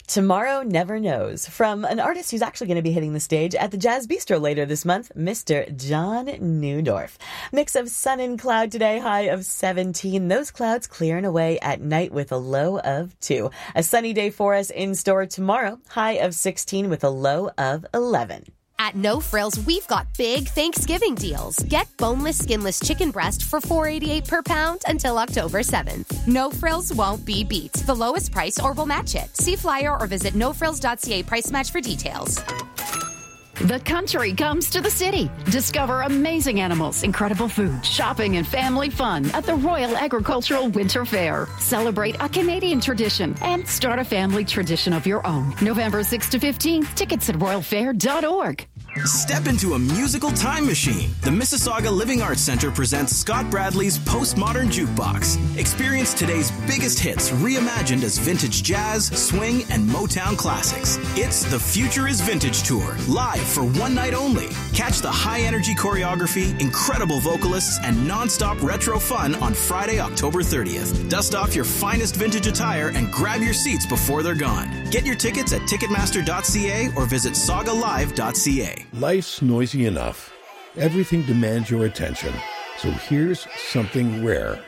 Tomorrow Never Knows, from an artist who's actually going to be hitting the stage at the Jazz Bistro later this month, Mr. John Neudorf. Mix of sun and cloud today, high of 17. Those clouds clearing away at night with a low of 2. A sunny day for us in store tomorrow, high of 16 with a low of 11. At No Frills, we've got big Thanksgiving deals. Get boneless, skinless chicken breast for $4.88 per pound until October 7th. No Frills won't be beat. The lowest price or we'll match it. See flyer or visit nofrills.ca price match for details. The country comes to the city. Discover amazing animals, incredible food, shopping, and family fun at the Royal Agricultural Winter Fair. Celebrate a Canadian tradition and start a family tradition of your own. November 6th to 15th. Tickets at royalfair.org. Step into a musical time machine. The Mississauga Living Arts Center presents Scott Bradley's Postmodern Jukebox. Experience today's biggest hits reimagined as vintage jazz, swing, and Motown classics. It's the Future is Vintage Tour, live for one night only. Catch the high-energy choreography, incredible vocalists, and non-stop retro fun on Friday, October 30th. Dust off your finest vintage attire and grab your seats before they're gone. Get your tickets at Ticketmaster.ca or visit sagalive.ca. Life's noisy enough. Everything demands your attention. So here's something rare.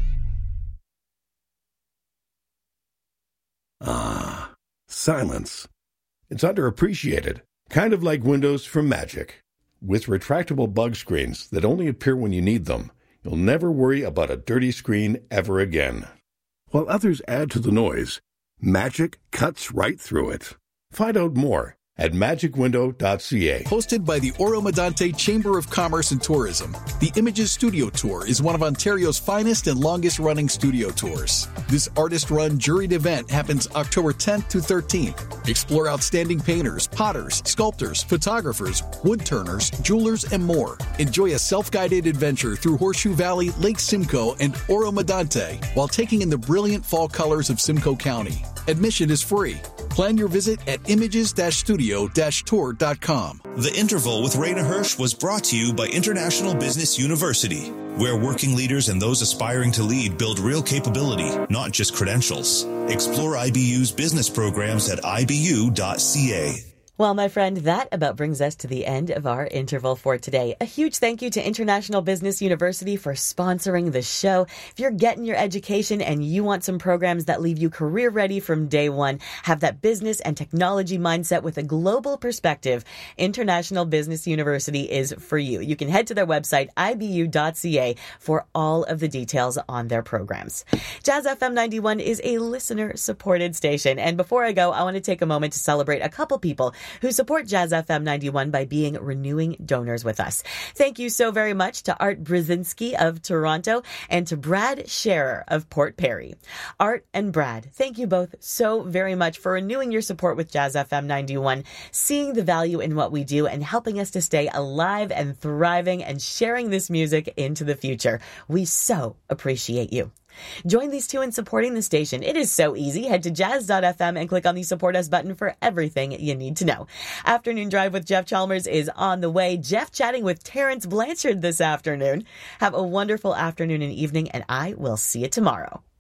Ah, silence. It's underappreciated. Kind of like Windows from Magic. With retractable bug screens that only appear when you need them, you'll never worry about a dirty screen ever again. While others add to the noise, Magic cuts right through it. Find out more at magicwindow.ca. Hosted by the Oro-Medonte Chamber of Commerce and Tourism, the Images Studio Tour is one of Ontario's finest and longest-running studio tours. This artist-run juried event happens October 10th to 13th. Explore outstanding painters, potters, sculptors, photographers, woodturners, jewelers, and more. Enjoy a self-guided adventure through Horseshoe Valley, Lake Simcoe, and Oro-Medonte while taking in the brilliant fall colors of Simcoe County. Admission is free. Plan your visit at images-studio-tour.com. The Interval with Raina Hirsch was brought to you by International Business University, where working leaders and those aspiring to lead build real capability, not just credentials. Explore IBU's business programs at ibu.ca. Well, my friend, that about brings us to the end of our interval for today. A huge thank you to International Business University for sponsoring the show. If you're getting your education and you want some programs that leave you career ready from day one, have that business and technology mindset with a global perspective, International Business University is for you. You can head to their website, ibu.ca, for all of the details on their programs. Jazz FM 91 is a listener-supported station. And before I go, I want to take a moment to celebrate a couple people who support Jazz FM 91 by being renewing donors with us. Thank you so very much to Art Brzezinski of Toronto and to Brad Scherer of Port Perry. Art and Brad, thank you both so very much for renewing your support with Jazz FM 91, seeing the value in what we do and helping us to stay alive and thriving and sharing this music into the future. We so appreciate you. Join these two in supporting the station. It is so easy. Head to jazz.fm and click on the Support Us button for everything you need to know. Afternoon Drive with Jeff Chalmers is on the way. Jeff chatting with Terrence Blanchard this afternoon. Have a wonderful afternoon and evening, and I will see you tomorrow.